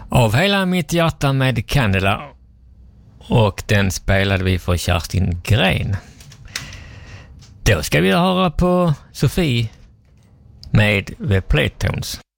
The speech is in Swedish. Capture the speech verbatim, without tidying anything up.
Av hela mitt hjärta med Candela. Och den spelade vi för Kerstin Gren. Då ska vi höra på Sofie med The Playtones.